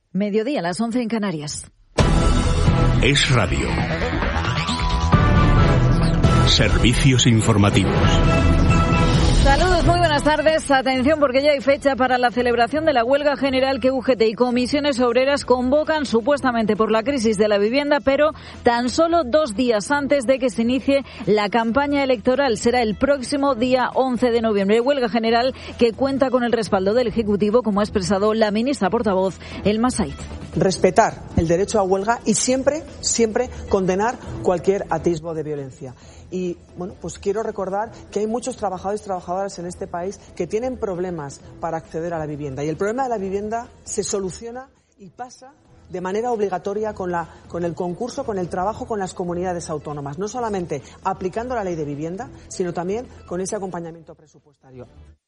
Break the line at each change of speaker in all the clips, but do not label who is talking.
Mediodía, las 11 en Canarias.
Es Radio. Servicios informativos.
Saludos, muy buenas tardes. Atención porque ya hay fecha para la celebración de la huelga general que UGT y comisiones obreras convocan supuestamente por la crisis de la vivienda, pero tan solo 2 días antes de que se inicie la campaña electoral. Será el próximo día 11 de noviembre. Huelga general que cuenta con el respaldo del Ejecutivo, como ha expresado la ministra portavoz, Elma Said.
Respetar el derecho a huelga y siempre condenar cualquier atisbo de violencia. Y bueno, pues quiero recordar que hay muchos trabajadores y trabajadoras en este país que tienen problemas para acceder a la vivienda. Y el problema de la vivienda se soluciona y pasa de manera obligatoria con el concurso, con el trabajo con las comunidades autónomas. No solamente aplicando la ley de vivienda, sino también con ese acompañamiento presupuestario.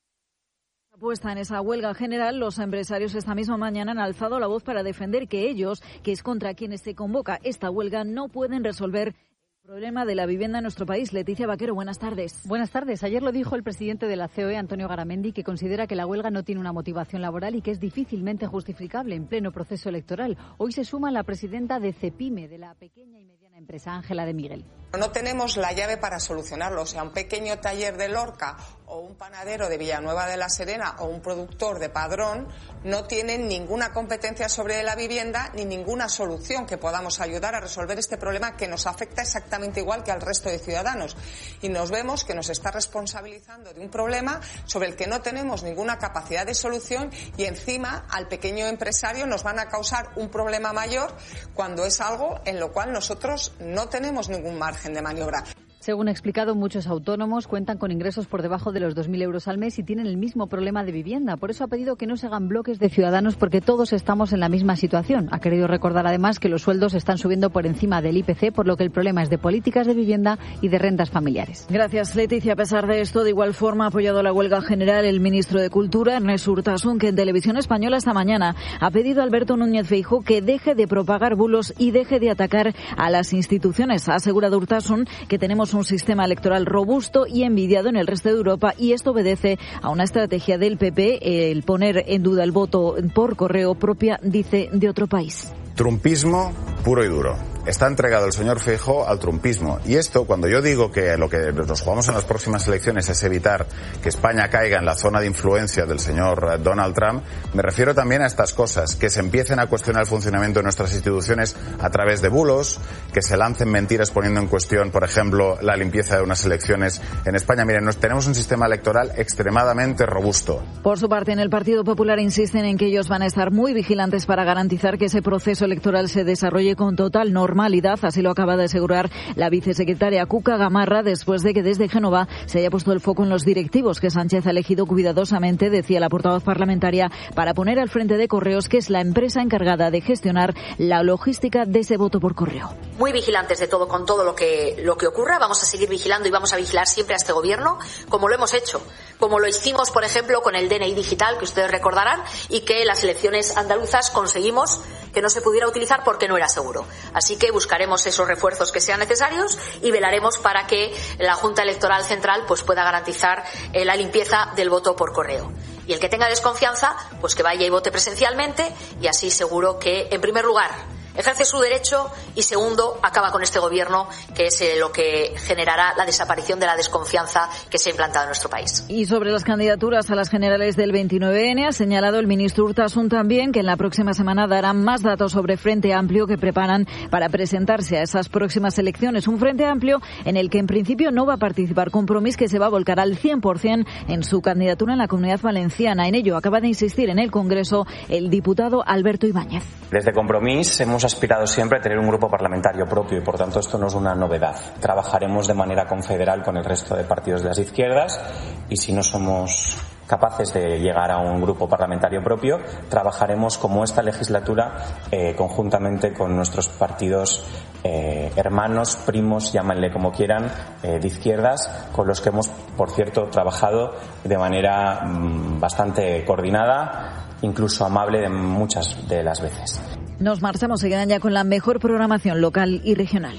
Puesta en esa huelga general, los empresarios esta misma mañana han alzado la voz para defender que ellos, que es contra quienes se convoca esta huelga, no pueden resolver el problema de la vivienda en nuestro país. Leticia Vaquero, buenas tardes.
Buenas tardes. Ayer lo dijo el presidente de la COE, Antonio Garamendi, que considera que la huelga no tiene una motivación laboral y que es difícilmente justificable en pleno proceso electoral. Hoy se suma la presidenta de CEPIME, de la pequeña y mediana empresa, Ángela de Miguel.
No tenemos la llave para solucionarlo. O sea, un pequeño taller de Lorca o un panadero de Villanueva de la Serena o un productor de Padrón no tienen ninguna competencia sobre la vivienda ni ninguna solución que podamos ayudar a resolver este problema que nos afecta exactamente igual que al resto de ciudadanos. Y nos vemos que nos está responsabilizando de un problema sobre el que no tenemos ninguna capacidad de solución y encima al pequeño empresario nos van a causar un problema mayor cuando es algo en lo cual nosotros no tenemos ningún margen de maniobra.
Según ha explicado, muchos autónomos cuentan con ingresos por debajo de los 2.000 euros al mes y tienen el mismo problema de vivienda. Por eso ha pedido que no se hagan bloques de ciudadanos porque todos estamos en la misma situación. Ha querido recordar además que los sueldos están subiendo por encima del IPC, por lo que el problema es de políticas de vivienda y de rentas familiares.
Gracias, Leticia. A pesar de esto, de igual forma ha apoyado la huelga general el ministro de Cultura, Ernest Urtasun, que en Televisión Española esta mañana ha pedido a Alberto Núñez Feijóo que deje de propagar bulos y deje de atacar a las instituciones. Ha asegurado Urtasun que tenemos un sistema electoral robusto y envidiado en el resto de Europa y esto obedece a una estrategia del PP, el poner en duda el voto por correo propia, dice, de otro país.
Trumpismo puro y duro. Está entregado el señor Feijóo al trumpismo. Y esto, cuando yo digo que lo que nos jugamos en las próximas elecciones es evitar que España caiga en la zona de influencia del señor Donald Trump, me refiero también a estas cosas, que se empiecen a cuestionar el funcionamiento de nuestras instituciones a través de bulos, que se lancen mentiras poniendo en cuestión, por ejemplo, la limpieza de unas elecciones en España. Miren, tenemos un sistema electoral extremadamente robusto.
Por su parte, en el Partido Popular insisten en que ellos van a estar muy vigilantes para garantizar que ese proceso electoral se desarrolle con total normalidad. Así lo acaba de asegurar la vicesecretaria Cuca Gamarra después de que desde Génova se haya puesto el foco en los directivos que Sánchez ha elegido cuidadosamente, decía la portavoz parlamentaria, para poner al frente de Correos, que es la empresa encargada de gestionar la logística de ese voto por correo.
Muy vigilantes de todo, con todo lo que ocurra. Vamos a seguir vigilando y vamos a vigilar siempre a este gobierno, como lo hemos hecho, como lo hicimos, por ejemplo, con el DNI digital, que ustedes recordarán, y que en las elecciones andaluzas conseguimos que no se pudiera utilizar porque no era seguro. Así que buscaremos esos refuerzos que sean necesarios y velaremos para que la Junta Electoral Central pues pueda garantizar la limpieza del voto por correo. Y el que tenga desconfianza, pues que vaya y vote presencialmente y así seguro que, en primer lugar, ejerce su derecho y segundo, acaba con este gobierno que es lo que generará la desaparición de la desconfianza que se ha implantado en nuestro país.
Y sobre las candidaturas a las generales del 29N ha señalado el ministro Urtasun también que en la próxima semana darán más datos sobre Frente Amplio que preparan para presentarse a esas próximas elecciones. Un Frente Amplio en el que en principio no va a participar Compromís, que se va a volcar al 100% en su candidatura en la Comunidad Valenciana. En ello acaba de insistir en el Congreso el diputado Alberto Ibáñez.
Desde Compromís hemos aspirado siempre a tener un grupo parlamentario propio y por tanto esto no es una novedad. Trabajaremos de manera confederal con el resto de partidos de las izquierdas y si no somos capaces de llegar a un grupo parlamentario propio, trabajaremos como esta legislatura conjuntamente con nuestros partidos hermanos, primos, llámenle como quieran, de izquierdas, con los que hemos, por cierto, trabajado de manera bastante coordinada, incluso amable muchas de las veces.
Nos marchamos, se quedan ya con la mejor programación local y regional.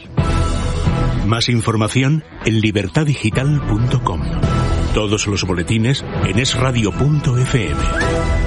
Más información en libertadigital.com. Todos los boletines en esradio.fm.